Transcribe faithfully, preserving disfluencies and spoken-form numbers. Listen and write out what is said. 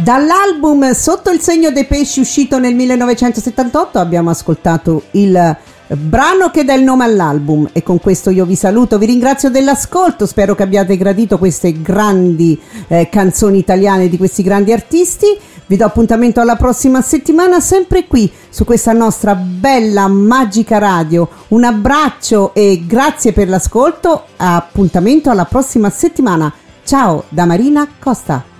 Dall'album Sotto il segno dei pesci, uscito nel millenovecentosettantotto, abbiamo ascoltato il brano che dà il nome all'album, e con questo io vi saluto, vi ringrazio dell'ascolto, spero che abbiate gradito queste grandi eh, canzoni italiane di questi grandi artisti. Vi do appuntamento alla prossima settimana, sempre qui su questa nostra bella magica radio. Un abbraccio e grazie per l'ascolto, appuntamento alla prossima settimana. Ciao da Marina Costa.